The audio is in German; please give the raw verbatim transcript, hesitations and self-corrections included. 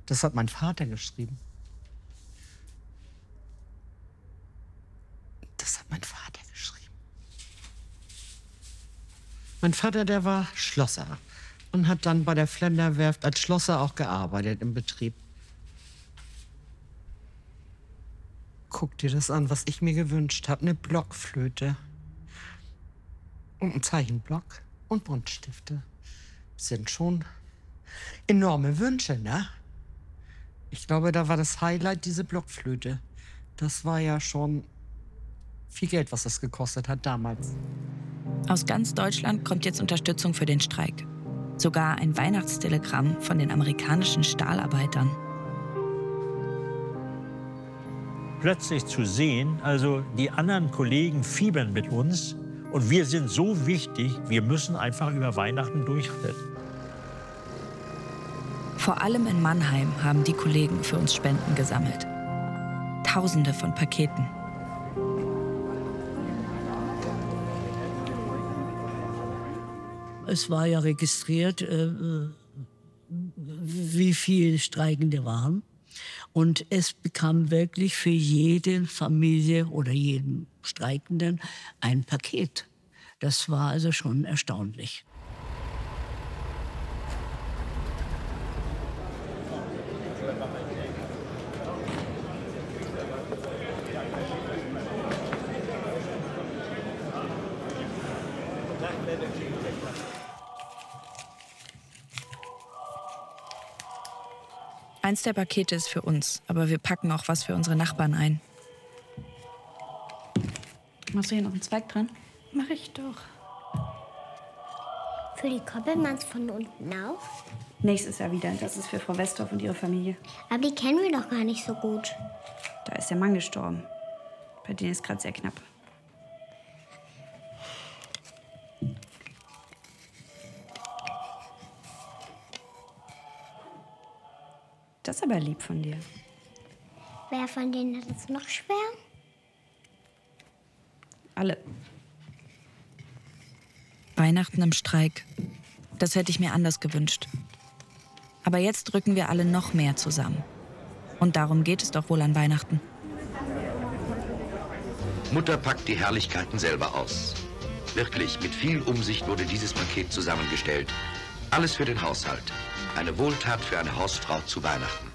Das hat mein Vater geschrieben. Das hat mein Vater geschrieben. Mein Vater, der war Schlosser und hat dann bei der Flenderwerft als Schlosser auch gearbeitet im Betrieb. Guck dir das an, was ich mir gewünscht habe. Eine Blockflöte. Und ein Zeichenblock und Buntstifte. Das sind schon enorme Wünsche, ne? Ich glaube, da war das Highlight diese Blockflöte. Das war ja schon viel Geld, was das gekostet hat damals. Aus ganz Deutschland kommt jetzt Unterstützung für den Streik. Sogar ein Weihnachtstelegramm von den amerikanischen Stahlarbeitern. Plötzlich zu sehen, also die anderen Kollegen fiebern mit uns und wir sind so wichtig, wir müssen einfach über Weihnachten durchhalten. Vor allem in Mannheim haben die Kollegen für uns Spenden gesammelt. Tausende von Paketen. Es war ja registriert, äh, wie viele Streikende waren. Und es bekam wirklich für jede Familie oder jeden Streikenden ein Paket. Das war also schon erstaunlich. Eins der Pakete ist für uns, aber wir packen auch was für unsere Nachbarn ein. Machst du hier noch einen Zweig dran? Mach ich doch. Für die Koppelmanns von unten auf? Nächstes Jahr wieder. Das ist für Frau Westhoff und ihre Familie. Aber die kennen wir doch gar nicht so gut. Da ist der Mann gestorben. Bei denen ist gerade sehr knapp. Das ist aber lieb von dir. Wer von denen hat es noch schwer? Alle. Weihnachten im Streik. Das hätte ich mir anders gewünscht. Aber jetzt drücken wir alle noch mehr zusammen. Und darum geht es doch wohl an Weihnachten. Mutter packt die Herrlichkeiten selber aus. Wirklich, mit viel Umsicht wurde dieses Paket zusammengestellt. Alles für den Haushalt. Eine Wohltat für eine Hausfrau zu Weihnachten.